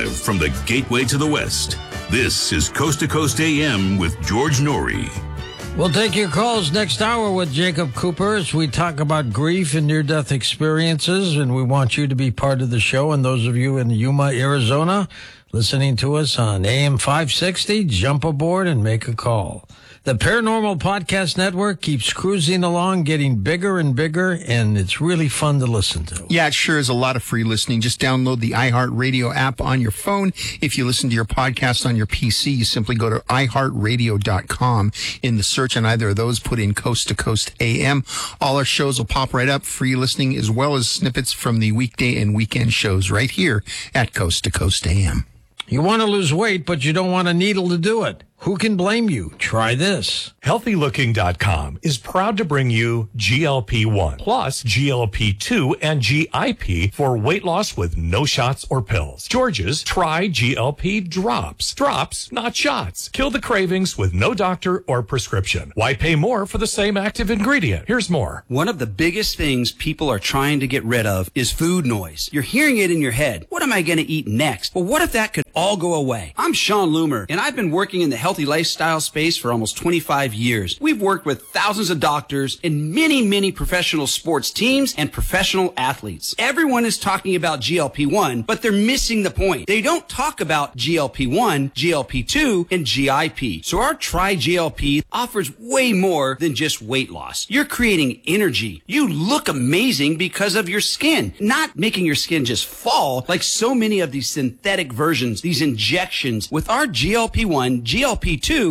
Live from the Gateway to the West, this is Coast to Coast AM with George Norrie. We'll take your calls next hour with Jacob Cooper as we talk about grief and near-death experiences, and we want you to be part of the show. And those of you in Yuma, Arizona, listening to us on AM 560, jump aboard and make a call. The Paranormal Podcast Network keeps cruising along, getting bigger and bigger, and it's really fun to listen to. Yeah, it sure is a lot of free listening. Just download the iHeartRadio app on your phone. If you listen to your podcast on your PC, you simply go to iHeartRadio.com. In the search on either of those, put in Coast to Coast AM. All our shows will pop right up, free listening, as well as snippets from the weekday and weekend shows right here at Coast to Coast AM. You want to lose weight, but you don't want a needle to do it. Who can blame you? Try this. HealthyLooking.com is proud to bring you GLP-1 plus GLP-2 and GIP for weight loss with no shots or pills. George's Try GLP Drops. Drops, not shots. Kill the cravings with no doctor or prescription. Why pay more for the same active ingredient? Here's more. One of the biggest things people are trying to get rid of is food noise. You're hearing it in your head. What am I going to eat next? Well, what if that could all go away? I'm Sean Loomer, and I've been working in the healthy lifestyle space for almost 25 years. We've worked with thousands of doctors and many professional sports teams and professional athletes. Everyone is talking about GLP-1, but they're missing the point. They don't talk about GLP-1, GLP-2, and GIP. So our Try GLP offers way more than just weight loss. You're creating energy. You look amazing because of your skin, not making your skin just fall like so many of these synthetic versions, these injections. With our GLP-1, GLP-2,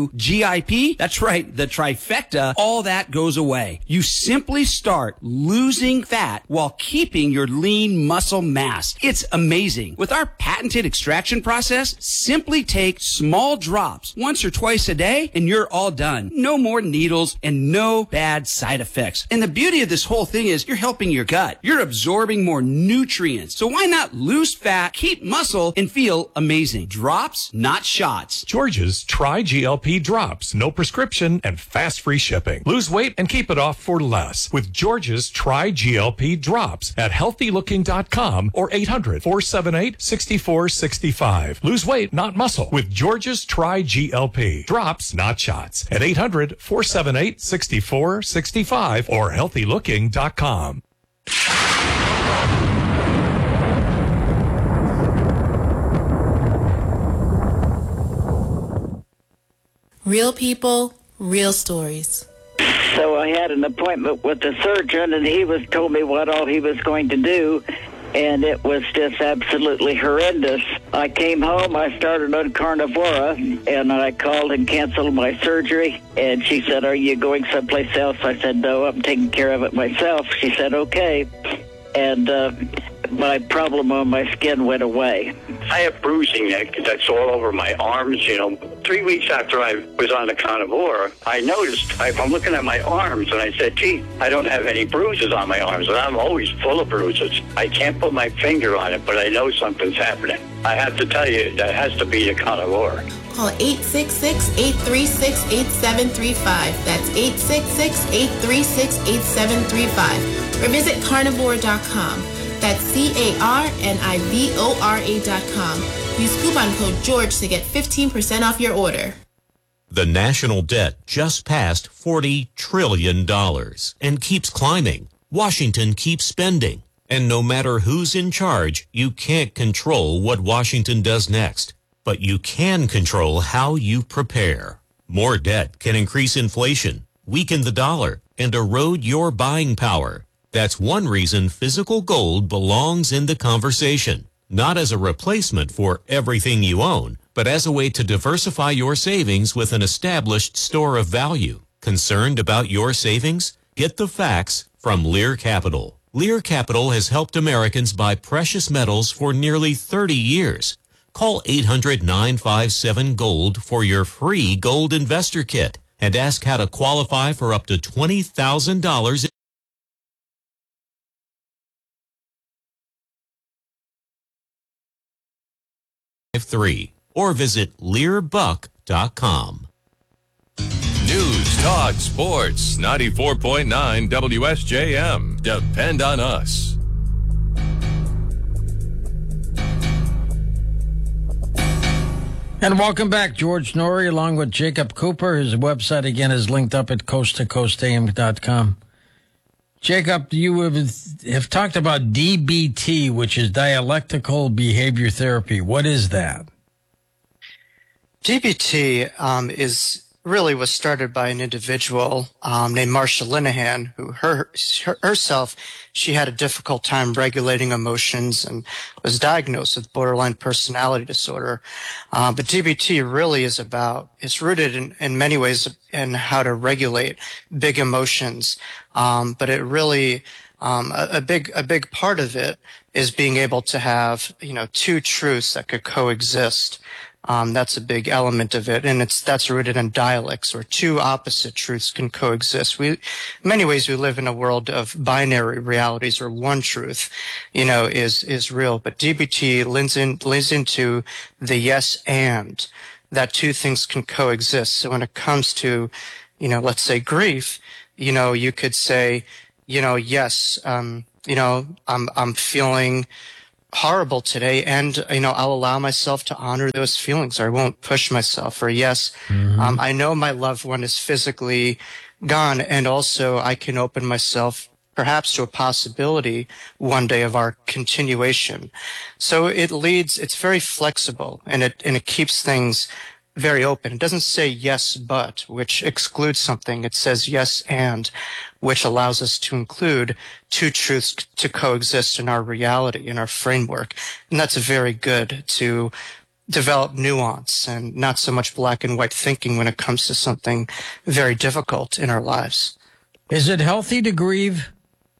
GIP, that's right, the trifecta, all that goes away. You simply start losing fat while keeping your lean muscle mass. It's amazing. With our patented extraction process, simply take small drops once or twice a day and you're all done. No more needles and no bad side effects. And the beauty of this whole thing is you're helping your gut. You're absorbing more nutrients. So why not lose fat, keep muscle, and feel amazing? Drops, not shots. George's Try GLP Drops, no prescription and fast free shipping. Lose weight and keep it off for less with George's Try GLP Drops at HealthyLooking.com or 800-478-6465. Lose weight, not muscle, with George's Try GLP Drops, not shots, at 800-478-6465 or HealthyLooking.com. Real people, real stories. So I had an appointment with the surgeon, and he told me what all he was going to do, and it was just absolutely horrendous. I came home, I started on Carnivora, and I called and canceled my surgery, and she said, "Are you going someplace else?" I said, "No, I'm taking care of it myself." She said, "Okay." And my problem on my skin went away. I have bruising that's all over my arms. 3 weeks after I was on the Carnivora, I noticed, I'm looking at my arms, and I said, gee, I don't have any bruises on my arms, and I'm always full of bruises. I can't put my finger on it, but I know something's happening. I have to tell you, that has to be the Carnivora. Call 866-836-8735. That's 866-836-8735. Or visit carnivora.com. That's carnivora.com. Use coupon code GEORGE to get 15% off your order. The national debt just passed $40 trillion and keeps climbing. Washington keeps spending. And no matter who's in charge, you can't control what Washington does next. But you can control how you prepare. More debt can increase inflation, weaken the dollar, and erode your buying power. That's one reason physical gold belongs in the conversation. Not as a replacement for everything you own, but as a way to diversify your savings with an established store of value. Concerned about your savings? Get the facts from Lear Capital. Lear Capital has helped Americans buy precious metals for nearly 30 years. Call 800-957-GOLD for your free gold investor kit and ask how to qualify for up to $20,000 or visit LearBuck.com. News, talk, sports, 94.9 WSJM. Depend on us. And welcome back, George Norrie, along with Jacob Cooper. His website, again, is linked up at coasttocoastam.com. Jacob, you have talked about DBT, which is dialectical behavior therapy. What is that? DBT was started by an individual named Marsha Linehan, who herself, she had a difficult time regulating emotions and was diagnosed with borderline personality disorder. But DBT really it's rooted in many ways in how to regulate big emotions. But it really, a big part of it is being able to have, two truths that could coexist. That's a big element of it, and that's rooted in dialects, where two opposite truths can coexist. In many ways, we live in a world of binary realities, where one truth, is real. But DBT leans into the yes and, that two things can coexist. So when it comes to, let's say grief, you could say, yes, I'm feeling horrible today, and I'll allow myself to honor those feelings, or I won't push myself. Or yes, I know my loved one is physically gone, and also I can open myself perhaps to a possibility one day of our continuation. So it's very flexible, and it keeps things very open. It doesn't say yes but, which excludes something. It says yes and, which allows us to include two truths to coexist in our reality, in our framework. And that's very good to develop nuance and not so much black and white thinking when it comes to something very difficult in our lives. Is it healthy to grieve?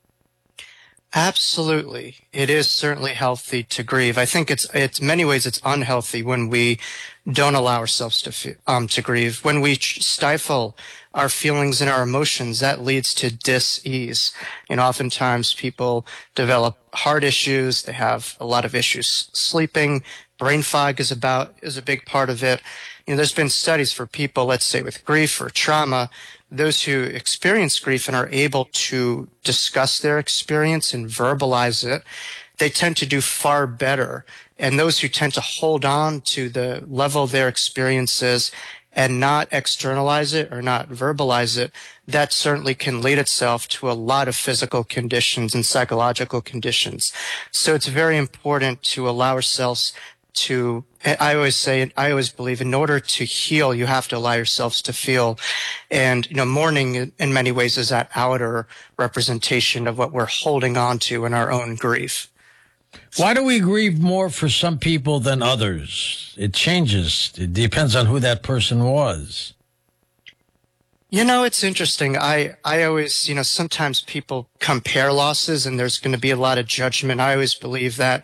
Absolutely. It is certainly healthy to grieve. I think it's many ways it's unhealthy when we don't allow ourselves to grieve. When we stifle our feelings and our emotions, that leads to dis-ease. Oftentimes people develop heart issues. They have a lot of issues sleeping. Brain fog is a big part of it. There's been studies for people, let's say with grief or trauma, those who experience grief and are able to discuss their experience and verbalize it, they tend to do far better. And those who tend to hold on to the level of their experiences and not externalize it or not verbalize it, that certainly can lead itself to a lot of physical conditions and psychological conditions. So it's very important to allow ourselves to, I always believe in order to heal, you have to allow yourselves to feel. And, mourning in many ways is that outer representation of what we're holding on to in our own grief. Why do we grieve more for some people than others? It changes. It depends on who that person was. It's interesting. I always, sometimes people compare losses and there's going to be a lot of judgment. I always believe that,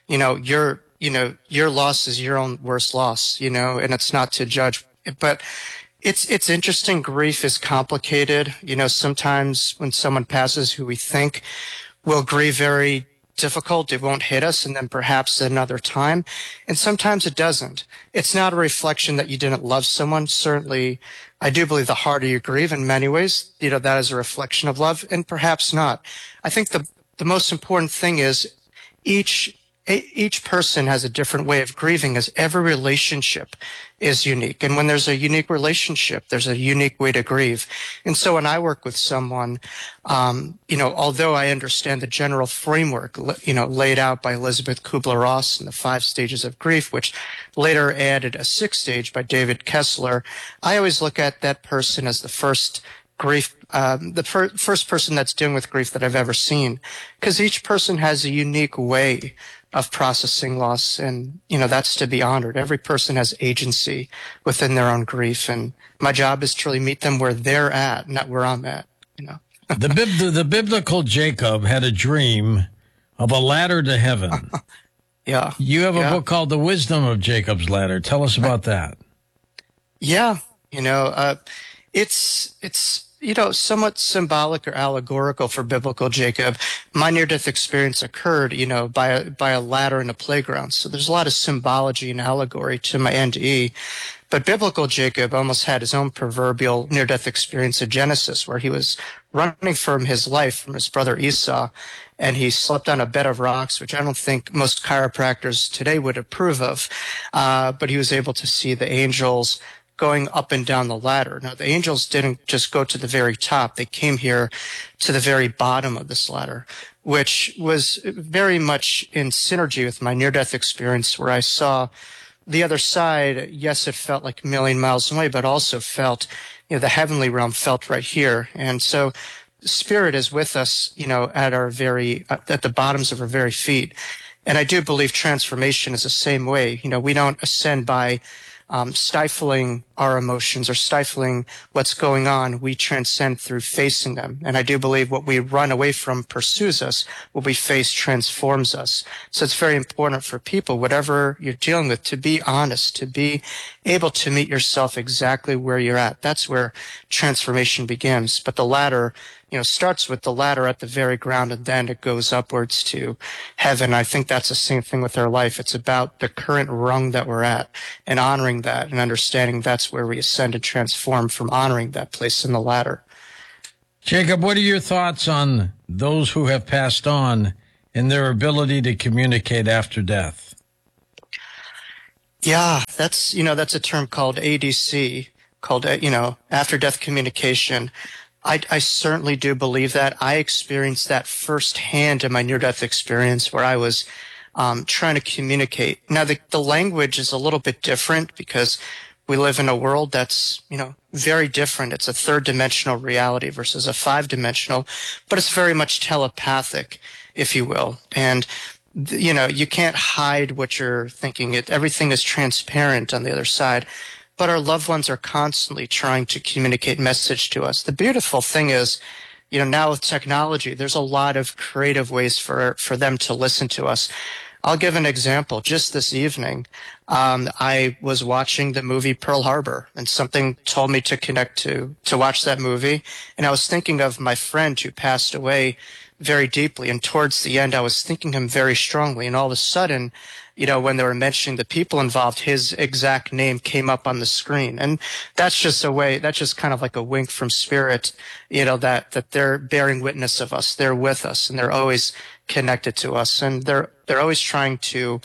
your loss is your own worst loss, and it's not to judge. But it's interesting. Grief is complicated. Sometimes when someone passes who we think will grieve very difficult, it won't hit us, and then perhaps another time. And sometimes it doesn't. It's not a reflection that you didn't love someone. Certainly, I do believe the harder you grieve in many ways, that is a reflection of love, and perhaps not. I think the most important thing is each person has a different way of grieving, as every relationship is unique. And when there's a unique relationship, there's a unique way to grieve. And so when I work with someone, although I understand the general framework, laid out by Elizabeth Kubler-Ross in the 5 stages of grief, which later added a 6th stage by David Kessler, I always look at that person as the first grief, first person that's dealing with grief that I've ever seen, because each person has a unique way of processing loss, and that's to be honored. Every person has agency within their own grief, and my job is to really meet them where they're at, not where I'm at. The biblical Jacob had a dream of a ladder to heaven. Yeah. You have a book called The Wisdom of Jacob's Ladder. Tell us about that. Yeah. It's somewhat symbolic or allegorical for biblical Jacob. My near-death experience occurred, by a ladder in a playground. So there's a lot of symbology and allegory to my NDE. But biblical Jacob almost had his own proverbial near-death experience in Genesis, where he was running from his life from his brother Esau. and he slept on a bed of rocks, which I don't think most chiropractors today would approve of. But he was able to see the angels going up and down the ladder. Now, the angels didn't just go to the very top. They came here to the very bottom of this ladder, which was very much in synergy with my near-death experience, where I saw the other side. Yes, it felt like a million miles away, but also felt, the heavenly realm felt right here. And so Spirit is with us, at at the bottoms of our very feet. And I do believe transformation is the same way. We don't ascend by stifling our emotions or stifling what's going on. We transcend through facing them. And I do believe what we run away from pursues us. What we face transforms us. So it's very important for people, whatever you're dealing with, to be honest, to be able to meet yourself exactly where you're at. That's where transformation begins. But the ladder, starts with the ladder at the very ground, and then it goes upwards to heaven. I think that's the same thing with our life. It's about the current rung that we're at and honoring that and understanding that's where we ascend and transform from honoring that place in the ladder. Jacob, what are your thoughts on those who have passed on and their ability to communicate after death? Yeah, that's a term called ADC, called, after death communication. I certainly do believe that. I experienced that firsthand in my near-death experience, where I was trying to communicate. Now, the language is a little bit different because we live in a world that's, very different. It's a third-dimensional reality versus a five-dimensional, but it's very much telepathic, if you will. And, you can't hide what you're thinking. Everything is transparent on the other side. But our loved ones are constantly trying to communicate message to us. The beautiful thing is, now with technology, there's a lot of creative ways for them to listen to us. I'll give an example. Just this evening, I was watching the movie Pearl Harbor, and something told me to connect to watch that movie. And I was thinking of my friend who passed away very deeply. And towards the end, I was thinking him very strongly. And all of a sudden, when they were mentioning the people involved, his exact name came up on the screen. And that's just kind of like a wink from Spirit, that they're bearing witness of us. They're with us, and they're always connected to us. And they're always trying to,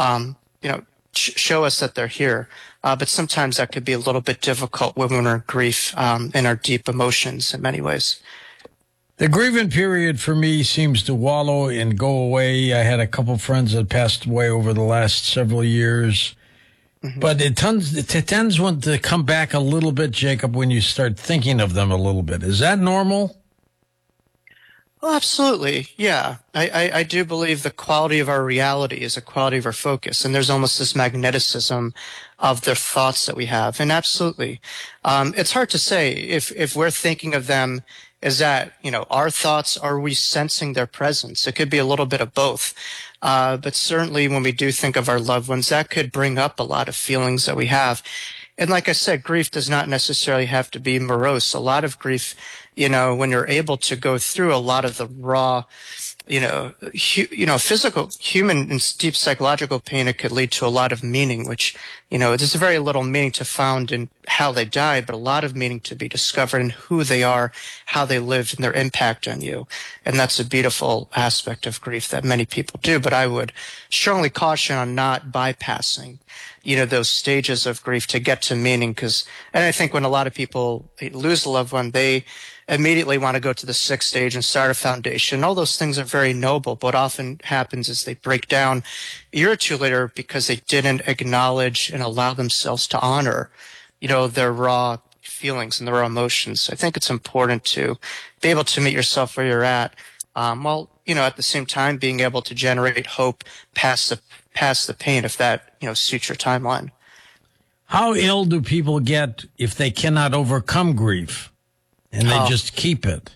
show us that they're here. But sometimes that could be a little bit difficult when we're in grief, and our deep emotions in many ways. The grieving period for me seems to wallow and go away. I had a couple friends that passed away over the last several years. Mm-hmm. But it tends to come back a little bit, Jacob, when you start thinking of them a little bit. Is that normal? Well, absolutely. Yeah. I do believe the quality of our reality is a quality of our focus. And there's almost this magneticism of the thoughts that we have. And absolutely. It's hard to say if we're thinking of them. Is that, our thoughts, are we sensing their presence? It could be a little bit of both. But certainly when we do think of our loved ones, that could bring up a lot of feelings that we have. And like I said, grief does not necessarily have to be morose. A lot of grief, when you're able to go through a lot of the raw, physical, human and deep psychological pain, it could lead to a lot of meaning, which, there's very little meaning to found in how they died, but a lot of meaning to be discovered in who they are, how they lived, and their impact on you. And that's a beautiful aspect of grief that many people do. But I would strongly caution on not bypassing, those stages of grief to get to meaning. And I think when a lot of people lose a loved one, they immediately want to go to the sixth stage and start a foundation. All those things are very noble, but what often happens is they break down a year or two later because they didn't acknowledge and allow themselves to honor, their raw feelings and their raw emotions. I think it's important to be able to meet yourself where you're at, while, at the same time being able to generate hope past the pain, if that, suits your timeline. How ill do people get if they cannot overcome grief? And they just keep it.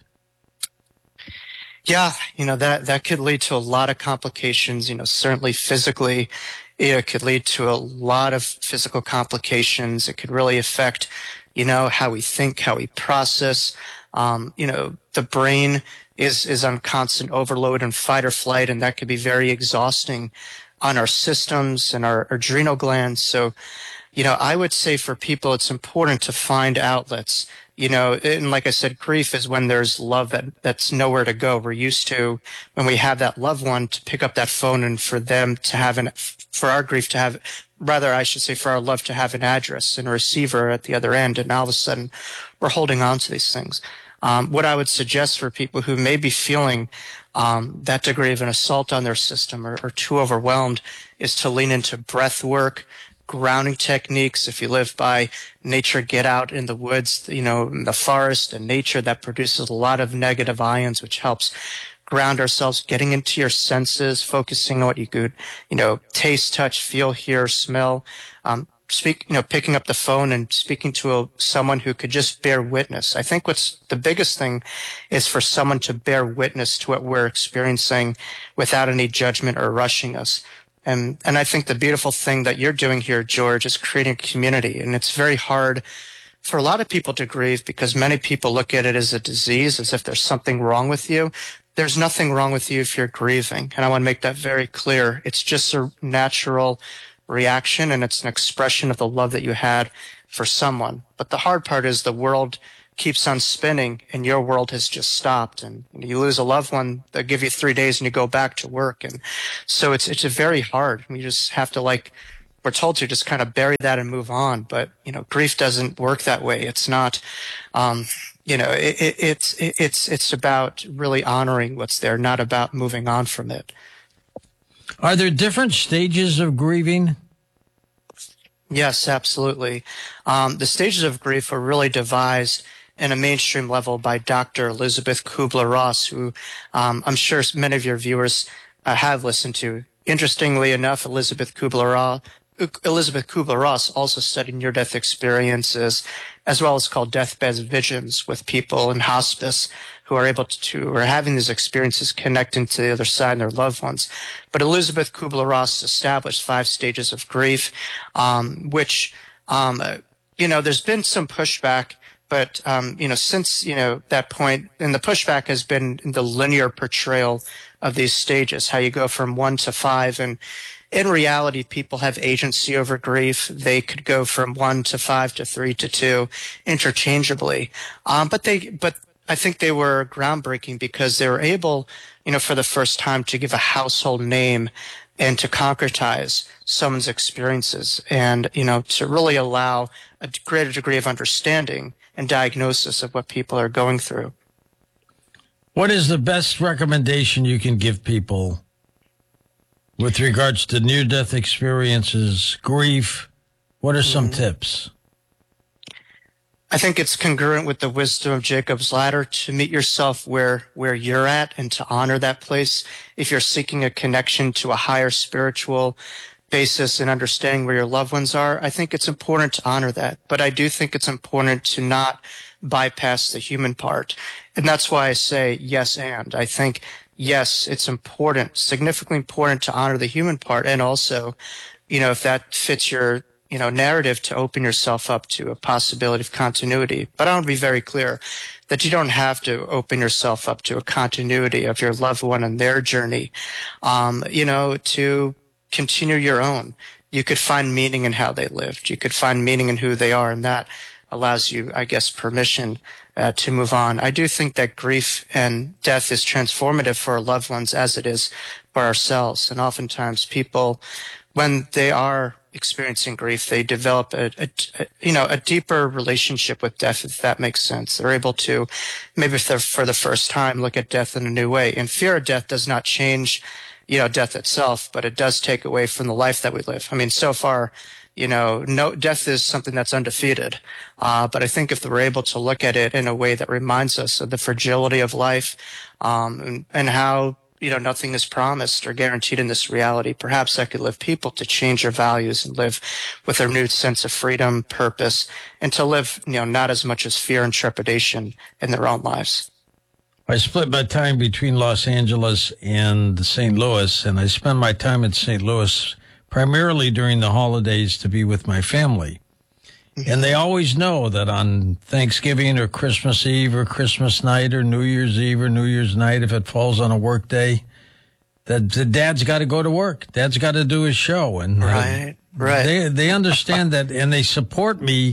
Yeah, that could lead to a lot of complications, certainly physically. It could lead to a lot of physical complications. It could really affect, how we think, how we process. The brain is on constant overload and fight or flight, and that could be very exhausting on our systems and our adrenal glands. So, I would say for people, it's important to find outlets, and like I said, grief is when there's love that's nowhere to go. We're used to, when we have that loved one, to pick up that phone and for them to have for our grief to have, rather, I should say, for our love to have an address and a receiver at the other end. And all of a sudden, we're holding on to these things. What I would suggest for people who may be feeling that degree of an assault on their system or too overwhelmed is to lean into breath work, grounding techniques. If you live by nature, get out in the woods, in the forest and nature that produces a lot of negative ions, which helps ground ourselves, getting into your senses, focusing on what you could, taste, touch, feel, hear, smell, picking up the phone and speaking to someone who could just bear witness. I think what's the biggest thing is for someone to bear witness to what we're experiencing without any judgment or rushing us. And I think the beautiful thing that you're doing here, George, is creating a community. And it's very hard for a lot of people to grieve because many people look at it as a disease, as if there's something wrong with you. There's nothing wrong with you if you're grieving. And I want to make that very clear. It's just a natural reaction, and it's an expression of the love that you had for someone. But the hard part is the world keeps on spinning and your world has just stopped, and you lose a loved one. They'll give you 3 days and you go back to work. And so it's very hard. You just have to, we're told to just kind of bury that and move on. But, grief doesn't work that way. It's not, it's about really honoring what's there, not about moving on from it. Are there different stages of grieving? Yes, absolutely. The stages of grief were really devised in a mainstream level by Dr. Elizabeth Kubler-Ross, who I'm sure many of your viewers have listened to. Interestingly enough, Elizabeth Kubler-Ross also studied near-death experiences, as well as called deathbed visions with people in hospice who are able to are having these experiences connecting to the other side and their loved ones. But Elizabeth Kubler-Ross established 5 stages of grief, which, there's been some pushback, but, since, that point, and the pushback has been in the linear portrayal of these stages, how you go from 1 to 5. And in reality, people have agency over grief. They could go from 1 to 5 to 3 to 2 interchangeably. But I think they were groundbreaking because they were able, for the first time to give a household name and to concretize someone's experiences and, to really allow a greater degree of understanding and diagnosis of what people are going through. What is the best recommendation you can give people with regards to near-death experiences, grief? What are some tips? I think it's congruent with the wisdom of Jacob's Ladder to meet yourself where you're at and to honor that place. If you're seeking a connection to a higher spiritual basis and understanding where your loved ones are, I think it's important to honor that. But I do think it's important to not bypass the human part. And that's why I say yes and. I think, yes, it's important, significantly important to honor the human part. And also, if that fits your narrative, to open yourself up to a possibility of continuity. But I want to be very clear that you don't have to open yourself up to a continuity of your loved one and their journey, to continue your own. You could find meaning in how they lived. You could find meaning in who they are, and that allows you, I guess, permission to move on. I do think that grief and death is transformative for our loved ones as it is for ourselves. And oftentimes people, when they are experiencing grief, they develop a deeper relationship with death, if that makes sense. They're able to, maybe if they're for the first time, look at death in a new way. And fear of death does not change, death itself, but it does take away from the life that we live. I mean, so far, no, death is something that's undefeated. But I think if we're able to look at it in a way that reminds us of the fragility of life, and how, nothing is promised or guaranteed in this reality, perhaps that could lift people to change their values and live with a renewed sense of freedom, purpose, and to live, not as much as fear and trepidation in their own lives. I split my time between Los Angeles and St. Louis, and I spend my time in St. Louis primarily during the holidays to be with my family. And they always know that on Thanksgiving or Christmas Eve or Christmas night or New Year's Eve or New Year's night, if it falls on a work day, that the dad's got to go to work. Dad's got to do his show. And right. They understand that, and they support me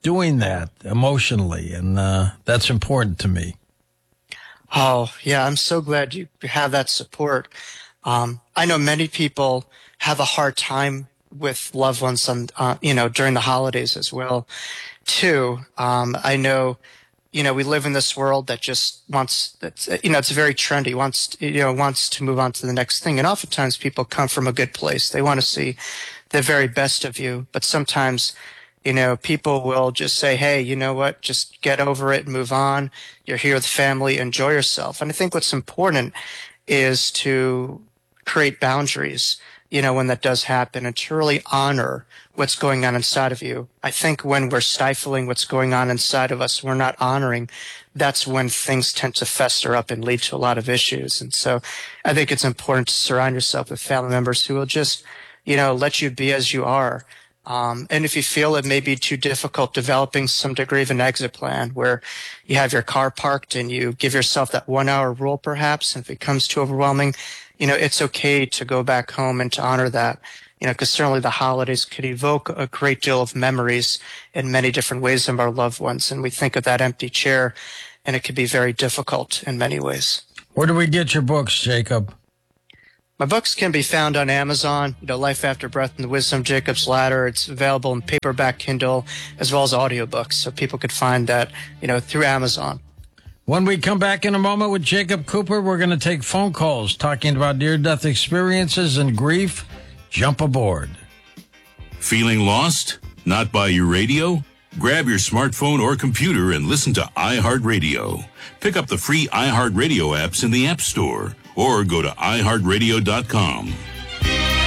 doing that emotionally, and that's important to me. Oh, yeah, I'm so glad you have that support. I know many people have a hard time with loved ones on, during the holidays as well, too. I know, we live in this world that just wants, it's very trendy, wants to move on to the next thing. And oftentimes people come from a good place. They want to see the very best of you. But sometimes, people will just say, hey, you know what, just get over it and move on. You're here with family, enjoy yourself. And I think what's important is to create boundaries, when that does happen, and to really honor what's going on inside of you. I think when we're stifling what's going on inside of us, we're not honoring, that's when things tend to fester up and lead to a lot of issues. And so I think it's important to surround yourself with family members who will just, let you be as you are. And if you feel it may be too difficult, developing some degree of an exit plan where you have your car parked and you give yourself that 1 hour rule perhaps. And if it becomes too overwhelming, it's okay to go back home and to honor that, because certainly the holidays could evoke a great deal of memories in many different ways of our loved ones. And we think of that empty chair, and it could be very difficult in many ways. Where do we get your books, Jacob? My books can be found on Amazon, Life After Breath and the Wisdom of Jacob's Ladder. It's available in paperback Kindle as well as audiobooks, so people could find that, through Amazon. When we come back in a moment with Jacob Cooper, we're going to take phone calls talking about near-death experiences and grief. Jump aboard. Feeling lost? Not by your radio? Grab your smartphone or computer and listen to iHeartRadio. Pick up the free iHeartRadio apps in the App Store or go to iHeartRadio.com.